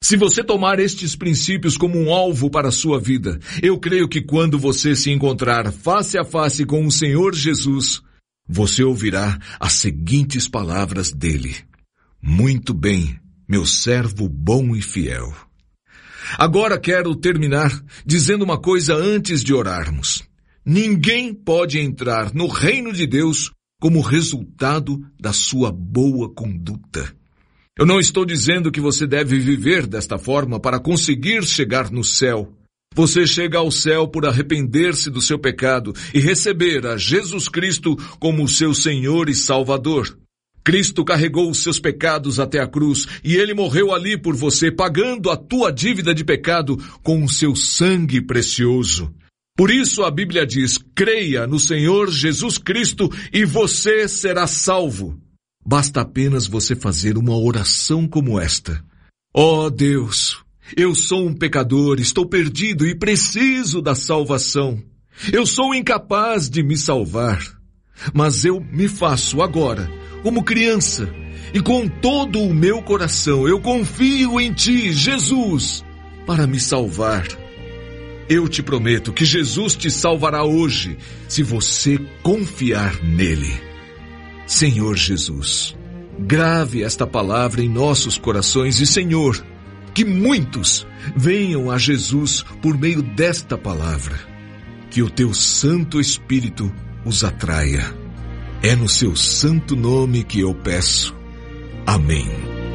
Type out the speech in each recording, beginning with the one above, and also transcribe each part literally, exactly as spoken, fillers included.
Se você tomar estes princípios como um alvo para a sua vida, eu creio que quando você se encontrar face a face com o Senhor Jesus, você ouvirá as seguintes palavras dele: muito bem, meu servo bom e fiel. Agora quero terminar dizendo uma coisa antes de orarmos. Ninguém pode entrar no reino de Deus como resultado da sua boa conduta. Eu não estou dizendo que você deve viver desta forma para conseguir chegar no céu. Você chega ao céu por arrepender-se do seu pecado e receber a Jesus Cristo como seu Senhor e Salvador. Cristo carregou os seus pecados até a cruz e Ele morreu ali por você, pagando a tua dívida de pecado com o seu sangue precioso. Por isso a Bíblia diz: creia no Senhor Jesus Cristo e você será salvo. Basta apenas você fazer uma oração como esta: ó Deus, eu sou um pecador, estou perdido e preciso da salvação. Eu sou incapaz de me salvar, mas eu me faço agora como criança e com todo o meu coração eu confio em Ti, Jesus, para me salvar. Eu te prometo que Jesus te salvará hoje se você confiar nele. Senhor Jesus, grave esta palavra em nossos corações e, Senhor, que muitos venham a Jesus por meio desta palavra. Que o Teu Santo Espírito os atraia. É no Seu santo nome que eu peço. Amém.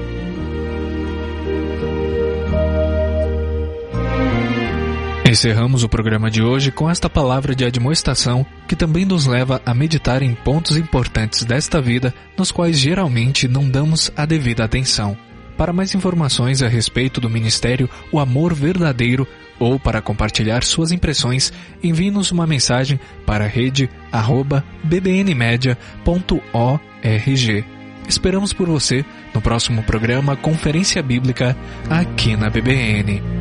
Encerramos o programa de hoje com esta palavra de admoestação que também nos leva a meditar em pontos importantes desta vida nos quais geralmente não damos a devida atenção. Para mais informações a respeito do ministério O Amor Verdadeiro ou para compartilhar suas impressões, envie-nos uma mensagem para a rede arroba b b n media ponto org. Esperamos por você no próximo programa Conferência Bíblica aqui na B B N.